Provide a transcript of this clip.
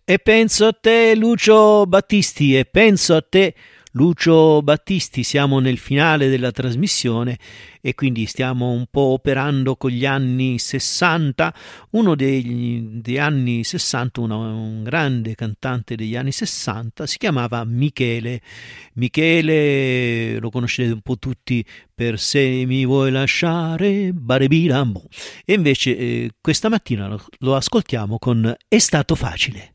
E penso a te, Lucio Battisti, e penso a te, Lucio Battisti. Siamo nel finale della trasmissione e quindi stiamo un po' operando con gli anni 60. Uno degli anni 60, un grande cantante degli anni 60, si chiamava Michele. Michele lo conoscete un po' tutti per Se mi vuoi lasciare, Barebirambo. E invece questa mattina lo ascoltiamo con È stato facile.